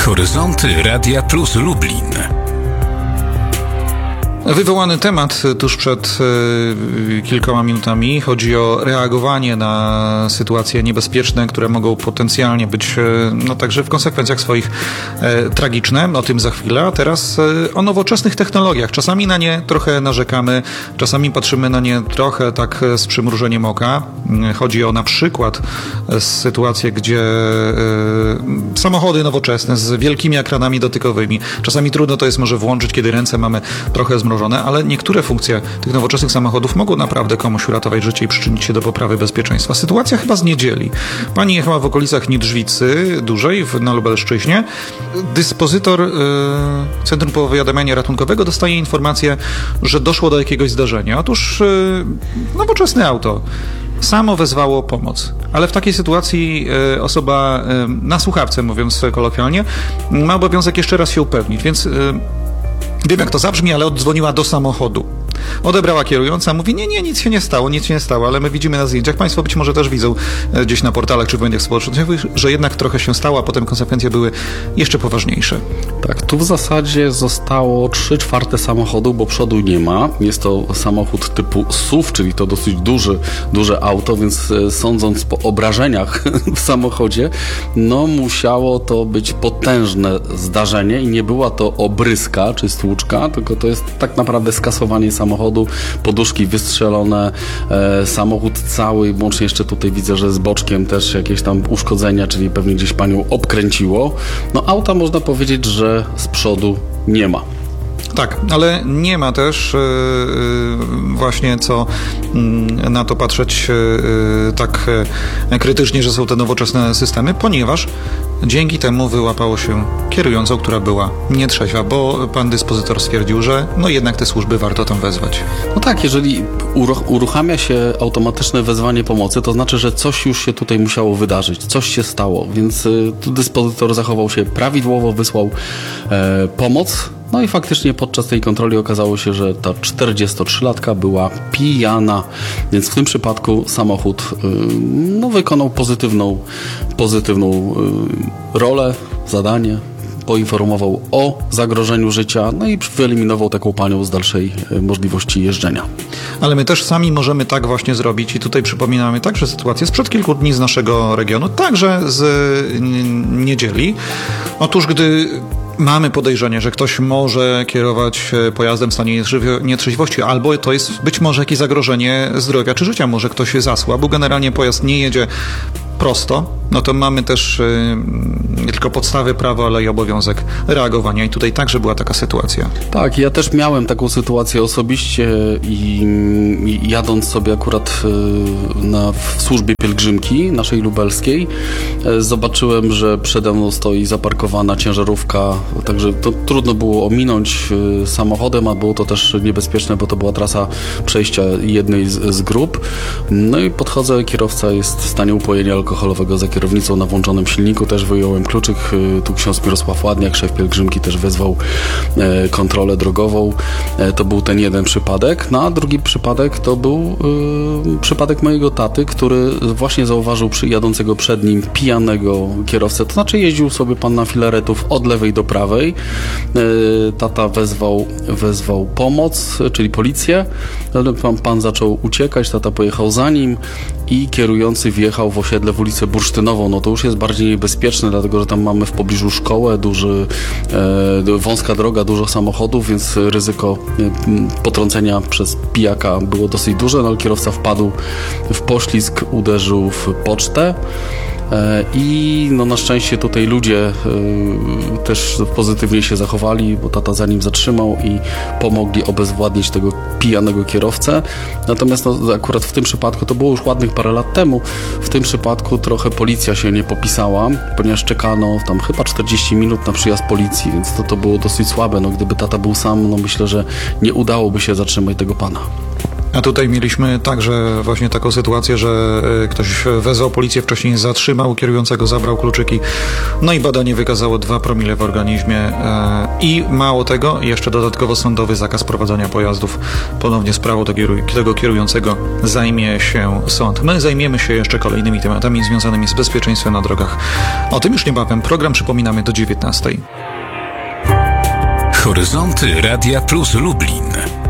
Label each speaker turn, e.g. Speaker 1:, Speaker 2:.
Speaker 1: Horyzonty Radia Plus Lublin.
Speaker 2: Wywołany temat tuż przed kilkoma minutami. Chodzi o reagowanie na sytuacje niebezpieczne, które mogą potencjalnie być, także w konsekwencjach swoich tragiczne. O tym za chwilę. A teraz o nowoczesnych technologiach. Czasami na nie trochę narzekamy, czasami patrzymy na nie trochę tak z przymrużeniem oka. Chodzi o na przykład sytuacje, gdzie samochody nowoczesne z wielkimi ekranami dotykowymi. Czasami trudno to jest może włączyć, kiedy ręce mamy trochę zmrożone, ale niektóre funkcje tych nowoczesnych samochodów mogą naprawdę komuś uratować życie i przyczynić się do poprawy bezpieczeństwa. Sytuacja chyba z niedzieli. Pani jechała w okolicach Niedrzwicy dużej na Lubelszczyźnie. Dyspozytor Centrum Powiadamiania Ratunkowego dostaje informację, że doszło do jakiegoś zdarzenia. Otóż nowoczesne auto samo wezwało pomoc. Ale w takiej sytuacji osoba na słuchawce, mówiąc kolokwialnie, ma obowiązek jeszcze raz się upewnić, więc wiem, jak to zabrzmi, ale oddzwoniła do samochodu. Odebrała kierująca, mówi, nie, nic się nie stało, ale my widzimy na zdjęciach, państwo być może też widzą gdzieś na portalach czy w mediach społecznościowych, że jednak trochę się stało, a potem konsekwencje były jeszcze poważniejsze.
Speaker 3: Tak, tu w zasadzie zostało 3/4 samochodu, bo przodu nie ma. Jest to samochód typu SUV, czyli to dosyć duże auto, więc sądząc po obrażeniach w samochodzie, musiało to być potężne zdarzenie i nie była to obryska czy stłuczka, tylko to jest tak naprawdę skasowanie samochodu, poduszki wystrzelone, samochód cały, łącznie jeszcze tutaj widzę, że z boczkiem też jakieś tam uszkodzenia, czyli pewnie gdzieś panią obkręciło. Auta można powiedzieć, że z przodu nie ma.
Speaker 2: Tak, ale nie ma też właśnie co na to patrzeć tak krytycznie, że są te nowoczesne systemy, ponieważ dzięki temu wyłapało się kierującą, która była nietrzeźwa, bo pan dyspozytor stwierdził, że jednak te służby warto tam wezwać.
Speaker 3: Tak, jeżeli uruchamia się automatyczne wezwanie pomocy, to znaczy, że coś już się tutaj musiało wydarzyć, coś się stało, więc tu dyspozytor zachował się prawidłowo, wysłał pomoc. I faktycznie podczas tej kontroli okazało się, że ta 43-latka była pijana, więc w tym przypadku samochód wykonał pozytywną rolę, zadanie, poinformował o zagrożeniu życia, i wyeliminował taką panią z dalszej możliwości jeżdżenia.
Speaker 2: Ale my też sami możemy tak właśnie zrobić i tutaj przypominamy także sytuację sprzed kilku dni z naszego regionu, także z niedzieli. Otóż gdy mamy podejrzenie, że ktoś może kierować pojazdem w stanie nietrzeźwości, albo to jest być może jakieś zagrożenie zdrowia czy życia, może ktoś zasłabł, generalnie pojazd nie jedzie prosto, to mamy też nie tylko podstawy prawa, ale i obowiązek reagowania i tutaj także była taka sytuacja.
Speaker 3: Tak, ja też miałem taką sytuację osobiście i jadąc sobie akurat w służbie pielgrzymki naszej lubelskiej, zobaczyłem, że przede mną stoi zaparkowana ciężarówka, także to trudno było ominąć samochodem, a było to też niebezpieczne, bo to była trasa przejścia jednej z grup. I podchodzę, kierowca jest w stanie upojenia alkoholowego za kierownicą na włączonym silniku, też wyjąłem kluczyk, tu ksiądz Mirosław Ładniak, szef pielgrzymki, też wezwał kontrolę drogową. To był ten jeden przypadek, a drugi przypadek to był przypadek mojego taty, który właśnie zauważył jadącego przed nim pijanego kierowcę, to znaczy jeździł sobie pan na filaretów od lewej do prawej. Tata wezwał pomoc, czyli policję. Pan zaczął uciekać, tata pojechał za nim i kierujący wjechał w osiedle w ulicę Bursztynową. To już jest bardziej niebezpieczne, dlatego że tam mamy w pobliżu szkołę, wąska droga, dużo samochodów, więc ryzyko potrącenia przez pijaka było dosyć duże, ale kierowca wpadł w poślizg, uderzył w pocztę. I na szczęście tutaj ludzie też pozytywnie się zachowali, bo tata za nim zatrzymał i pomogli obezwładnić tego pijanego kierowcę. Natomiast akurat w tym przypadku, to było już ładnych parę lat temu, w tym przypadku trochę policja się nie popisała, ponieważ czekano tam chyba 40 minut na przyjazd policji, więc to było dosyć słabe. Gdyby tata był sam, myślę, że nie udałoby się zatrzymać tego pana.
Speaker 2: A tutaj mieliśmy także właśnie taką sytuację, że ktoś wezwał policję, wcześniej zatrzymał kierującego, zabrał kluczyki, no i badanie wykazało 2 promile w organizmie i mało tego, jeszcze dodatkowo sądowy zakaz prowadzenia pojazdów. Ponownie sprawą tego kierującego zajmie się sąd. My zajmiemy się jeszcze kolejnymi tematami związanymi z bezpieczeństwem na drogach. O tym już niebawem. Program przypominamy do 19:00.
Speaker 1: Horyzonty Radia Plus Lublin.